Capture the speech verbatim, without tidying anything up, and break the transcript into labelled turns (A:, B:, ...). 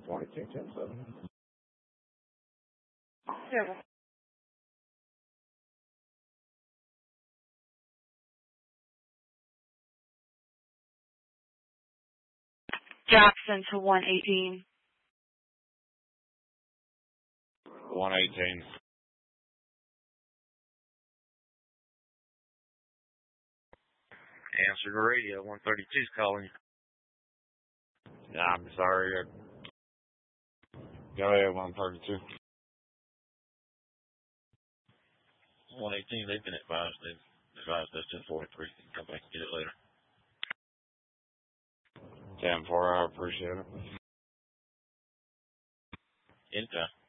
A: twenty-two ten seven.
B: Yeah. Jackson to one eighteen.
A: one eighteen.
C: Answer the radio. one thirty-two's calling you.
A: Yeah, I'm sorry. Go ahead, one thirty-two.
C: one eighteen, they've been advised. They've advised us ten forty-three. Come back and get it later.
A: ten four, I appreciate it.
C: Anytime.